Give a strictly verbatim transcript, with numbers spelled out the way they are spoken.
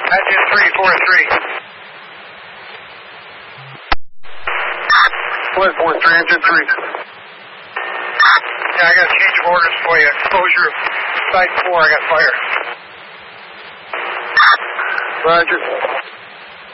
Engine three four three. one four three, engine three. Yeah, I got a change of orders for you. Exposure of site four, I got fire. Roger.